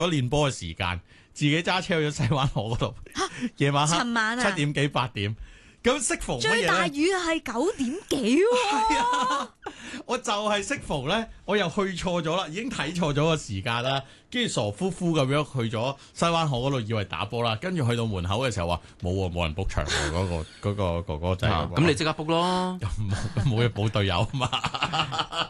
練波嘅時間，自己揸車去咗西灣河嗰度，夜晚黑尋晚啊 7點幾8點，咁適逢乜最大嘢咧？ 雨係9點幾喎。 我就係適逢咧，我又去錯咗啦，已經睇錯咗個時間啦，跟住傻乎乎咁樣去咗西灣河嗰度，以為打波啦，跟住去到門口嘅時候話冇喎，冇人 book 場喎，嗰個哥哥仔。 咁你即刻 book 咯。 冇嘢補隊友嘛。